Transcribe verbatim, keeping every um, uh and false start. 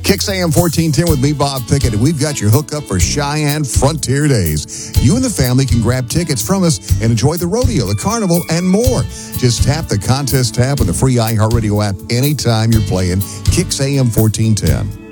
Kicks A M fourteen ten with me, Bob Pickett, and we've got your hookup for Cheyenne Frontier Days. You and the family can grab tickets from us and enjoy the rodeo, the carnival, and more. Just tap the contest tab on the free iHeartRadio app anytime you're playing Kicks A M fourteen ten.